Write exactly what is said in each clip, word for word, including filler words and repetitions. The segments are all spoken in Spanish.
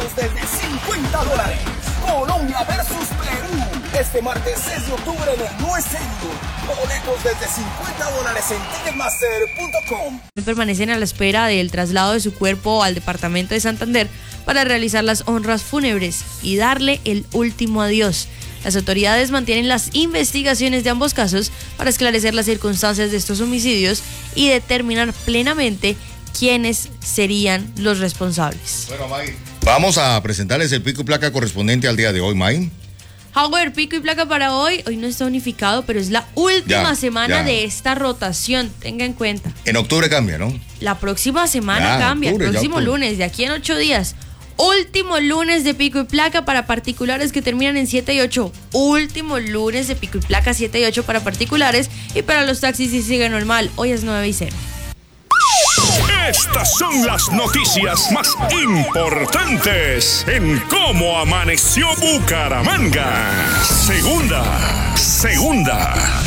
boletos desde cincuenta dólares. Colombia versus Perú. Este martes seis de octubre en el U S A. Boletos desde cincuenta dólares en ticketmaster punto com. Permanecen a la espera del traslado de su cuerpo al departamento de Santander para realizar las honras fúnebres y darle el último adiós. Las autoridades mantienen las investigaciones de ambos casos para esclarecer las circunstancias de estos homicidios y determinar plenamente quiénes serían los responsables. Bueno, May, vamos a presentarles el pico y placa correspondiente al día de hoy, May. Howard, pico y placa para hoy. Hoy no está unificado, pero es la última Ya, semana ya. de esta rotación. Tenga en cuenta. En octubre cambia, ¿no? La próxima semana Ya, cambia, octubre, el ya próximo octubre. lunes, de aquí en ocho días. Último lunes de pico y placa para particulares que terminan en siete y ocho. Último lunes de pico y placa siete y ocho para particulares, y para los taxis sí sigue normal. Hoy es nueve y cero. Estas son las noticias más importantes en cómo amaneció Bucaramanga. Segunda, segunda.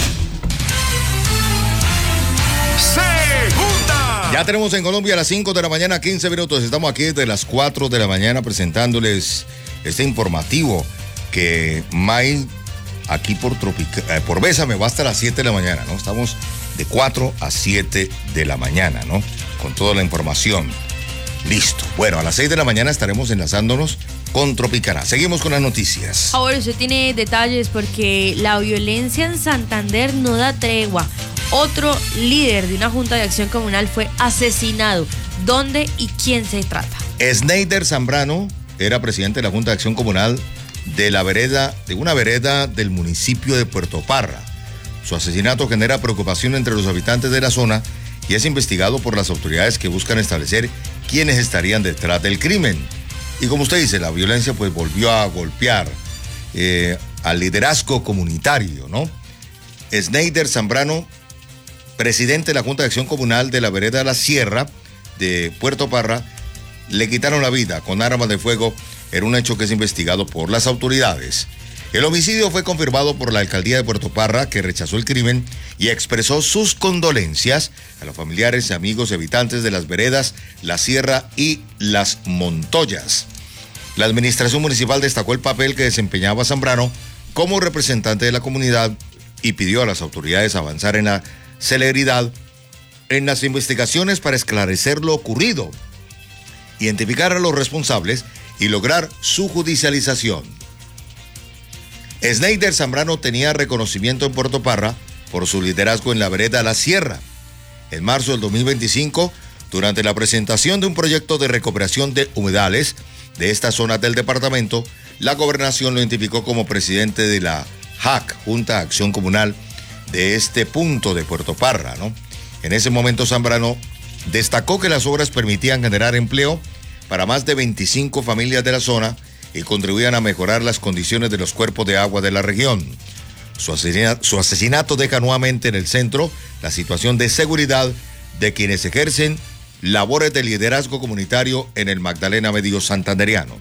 Segunda. Ya tenemos en Colombia a las cinco de la mañana, quince minutos. Estamos aquí desde las cuatro de la mañana presentándoles este informativo que May aquí por Tropical, eh, por Bésame va hasta las siete de la mañana, ¿no? Estamos de cuatro a siete de la mañana, ¿no? Con toda la información. Listo. Bueno, a las seis de la mañana estaremos enlazándonos con Tropicana. Seguimos con las noticias. Ahora usted tiene detalles porque la violencia en Santander no da tregua. Otro líder de una junta de acción comunal fue asesinado. ¿Dónde y quién se trata? Sneider Zambrano era presidente de la Junta de Acción Comunal de la vereda, de una vereda del municipio de Puerto Parra. Su asesinato genera preocupación entre los habitantes de la zona y es investigado por las autoridades que buscan establecer quiénes estarían detrás del crimen. Y como usted dice, la violencia pues volvió a golpear eh, al liderazgo comunitario, ¿no? Sneider Zambrano, presidente de la Junta de Acción Comunal de la vereda La Sierra de Puerto Parra, le quitaron la vida con armas de fuego en un hecho que es investigado por las autoridades. El homicidio fue confirmado por la alcaldía de Puerto Parra, que rechazó el crimen y expresó sus condolencias a los familiares, amigos y habitantes de las veredas La Sierra y Las Montoyas. La administración municipal destacó el papel que desempeñaba Zambrano como representante de la comunidad y pidió a las autoridades avanzar en la celeridad en las investigaciones para esclarecer lo ocurrido, identificar a los responsables y lograr su judicialización. Sneider Zambrano tenía reconocimiento en Puerto Parra por su liderazgo en la vereda La Sierra. En marzo del dos mil veinticinco, durante la presentación de un proyecto de recuperación de humedales de esta zona del departamento, la gobernación lo identificó como presidente de la J A C, Junta de Acción Comunal de este punto de Puerto Parra, ¿no? En ese momento Zambrano destacó que las obras permitían generar empleo para más de veinticinco familias de la zona y contribuían a mejorar las condiciones de los cuerpos de agua de la región. Su asesinato, su asesinato deja nuevamente en el centro la situación de seguridad de quienes ejercen labores de liderazgo comunitario en el Magdalena Medio Santanderiano.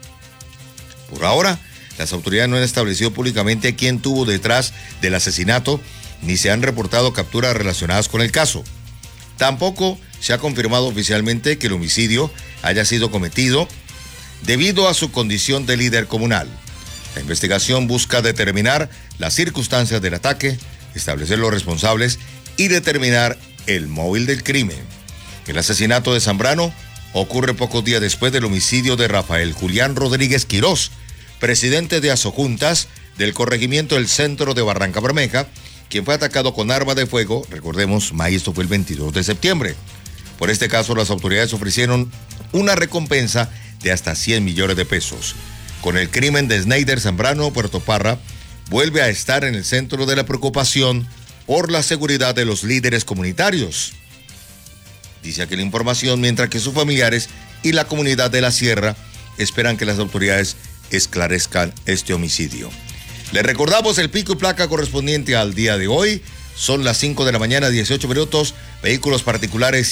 Por ahora, las autoridades no han establecido públicamente quién tuvo detrás del asesinato, ni se han reportado capturas relacionadas con el caso. Tampoco se ha confirmado oficialmente que el homicidio haya sido cometido debido a su condición de líder comunal. La investigación busca determinar las circunstancias del ataque, establecer los responsables y determinar el móvil del crimen. El asesinato de Zambrano ocurre pocos días después del homicidio de Rafael Julián Rodríguez Quirós, presidente de Asojuntas del corregimiento del centro de Barranca Bermeja, quien fue atacado con arma de fuego. Recordemos, May, esto fue el veintidós de septiembre. Por este caso, las autoridades ofrecieron una recompensa de hasta cien millones de pesos. Con el crimen de Sneider Zambrano, Puerto Parra vuelve a estar en el centro de la preocupación por la seguridad de los líderes comunitarios. Dice aquí la información, mientras que sus familiares y la comunidad de la Sierra esperan que las autoridades esclarezcan este homicidio. Les recordamos el pico y placa correspondiente al día de hoy. Son las cinco de la mañana, dieciocho minutos. Vehículos particulares